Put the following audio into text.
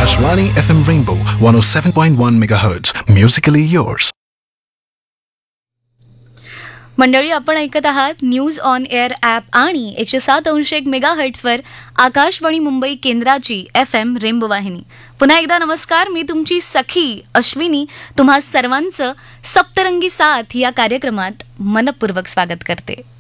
Akashvani FM Rainbow 107.1 MHz. Musically yours. मंडळी, आपण ऐकत आहात न्यूज ऑन एअर ॲप आणि 107.1 मेगाहर्ट्झवर आकाशवाणी मुंबई केंद्राची FM रेनबो वाहिनी. पुन्हा एकदा नमस्कार. मी तुमची सखी अश्विनी तुम्हा सर्वांचं सप्तरंगी साथ या कार्यक्रमात मनपूर्वक स्वागत करते.